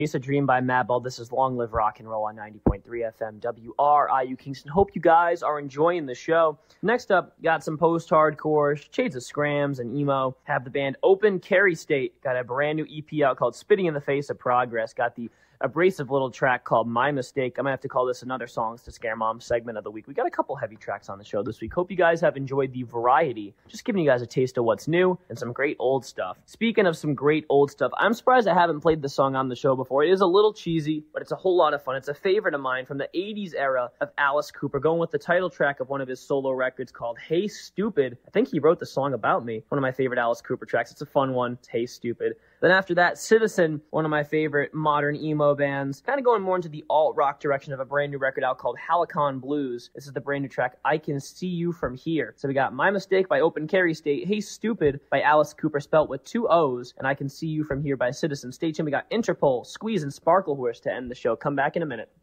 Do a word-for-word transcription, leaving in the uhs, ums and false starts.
It's a Dream by Madball. This is Long Live Rock and Roll on ninety point three F M W R I U Kingston. Hope you guys are enjoying the show. Next up, got some post-hardcore, shades of scrams and emo. Have the band Open Carry State. Got a brand new E P out called Spitting in the Face of Progress. Got the abrasive little track called My Mistake. I might have to call this another Songs to Scare Mom segment of the week. We got a couple heavy tracks on the show this week. Hope you guys have enjoyed the variety. Just giving you guys a taste of what's new and some great old stuff. Speaking of some great old stuff, I'm surprised I haven't played this song on the show before. It is a little cheesy, but it's a whole lot of fun. It's a favorite of mine from the eighties era of Alice Cooper, going with the title track of one of his solo records called Hey Stupid. I think he wrote the song about me. One of my favorite Alice Cooper tracks. It's a fun one. It's Hey Stupid. Then after that, Citizen, one of my favorite modern emo bands, kind of going more into the alt-rock direction of a brand new record out called Halicon Blues. This is the brand new track, I Can See You From Here. So we got My Mistake by Open Carry State, Hey Stupid by Alice Cooper, spelt with two O's, and I Can See You From Here by Citizen. Stay tuned, we got Interpol, Squeeze, and Sparkle Horse to end the show. Come back in a minute.